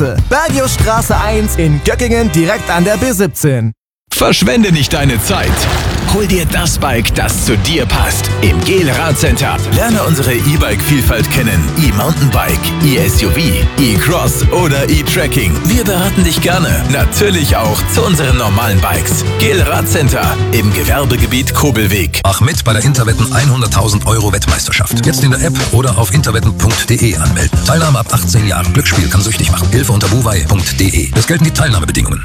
Adresse: Bergiusstraße 1 in Göckingen, direkt an der B17. Verschwende nicht deine Zeit. Hol dir das Bike, das zu dir passt. Im GEL Radcenter. Lerne unsere E-Bike-Vielfalt kennen. E-Mountainbike, E-SUV, E-Cross oder E-Trekking. Wir beraten dich gerne. Natürlich auch zu unseren normalen Bikes. GEL Radcenter im Gewerbegebiet Kobelweg. Mach mit bei der Interwetten 100.000 € Wettmeisterschaft. Jetzt in der App oder auf interwetten.de anmelden. Teilnahme ab 18 Jahren. Glücksspiel kann süchtig machen. Hilfe unter buwei.de. Es gelten die Teilnahmebedingungen.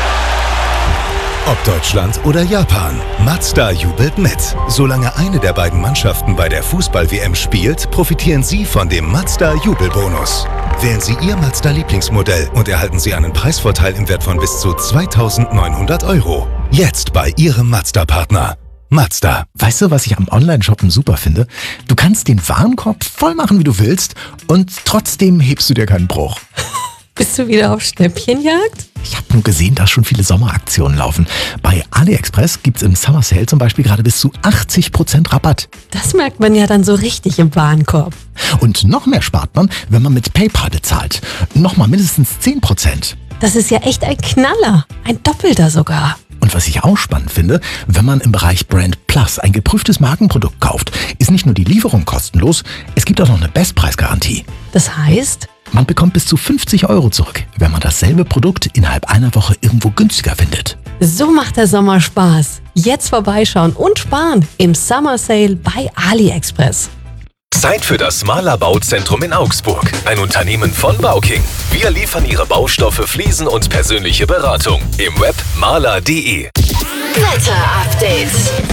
Ob Deutschland oder Japan, Mazda jubelt mit. Solange eine der beiden Mannschaften bei der Fußball-WM spielt, profitieren Sie von dem Mazda-Jubelbonus. Wählen Sie Ihr Mazda-Lieblingsmodell und erhalten Sie einen Preisvorteil im Wert von bis zu 2.900 €. Jetzt bei Ihrem Mazda-Partner. Mazda. Weißt du, was ich am Online-Shoppen super finde? Du kannst den Warenkorb voll machen, wie du willst, und trotzdem hebst du dir keinen Bruch. Bist du wieder auf Schnäppchenjagd? Ich habe nur gesehen, dass schon viele Sommeraktionen laufen. Bei AliExpress gibt's im Summer Sale zum Beispiel gerade bis zu 80% Rabatt. Das merkt man ja dann so richtig im Warenkorb. Und noch mehr spart man, wenn man mit PayPal bezahlt. Nochmal mindestens 10%. Das ist ja echt ein Knaller. Ein doppelter sogar. Und was ich auch spannend finde, wenn man im Bereich Brand Plus ein geprüftes Markenprodukt kauft, ist nicht nur die Lieferung kostenlos, es gibt auch noch eine Bestpreisgarantie. Das heißt? Man bekommt bis zu 50 € zurück, wenn man dasselbe Produkt innerhalb einer Woche irgendwo günstiger findet. So macht der Sommer Spaß. Jetzt vorbeischauen und sparen im Summer Sale bei AliExpress. Zeit für das Mahler Bauzentrum in Augsburg. Ein Unternehmen von Bauking. Wir liefern Ihre Baustoffe, Fliesen und persönliche Beratung. Im Web mahler.de. Wetter-Update.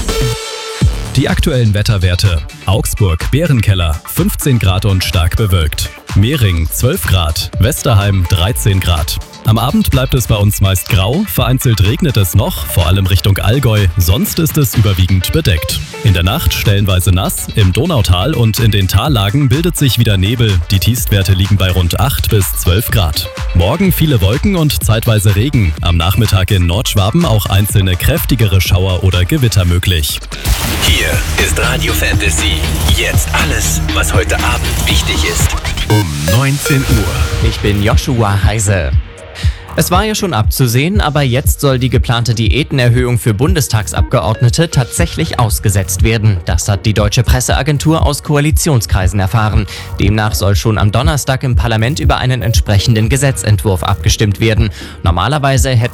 Die aktuellen Wetterwerte. Augsburg, Bärenkeller, 15 Grad und stark bewölkt. Mehring, 12 Grad. Westerheim, 13 Grad. Am Abend bleibt es bei uns meist grau, vereinzelt regnet es noch, vor allem Richtung Allgäu, sonst ist es überwiegend bedeckt. In der Nacht stellenweise nass, im Donautal und in den Tallagen bildet sich wieder Nebel, die Tiefstwerte liegen bei rund 8 bis 12 Grad. Morgen viele Wolken und zeitweise Regen, am Nachmittag in Nordschwaben auch einzelne kräftigere Schauer oder Gewitter möglich. Hier ist Radio Fantasy. Jetzt alles, was heute Abend wichtig ist. Um 19 Uhr. Ich bin Joshua Heise. Es war ja schon abzusehen, aber jetzt soll die geplante Diätenerhöhung für Bundestagsabgeordnete tatsächlich ausgesetzt werden. Das hat die Deutsche Presseagentur aus Koalitionskreisen erfahren. Demnach soll schon am Donnerstag im Parlament über einen entsprechenden Gesetzentwurf abgestimmt werden. Normalerweise hätten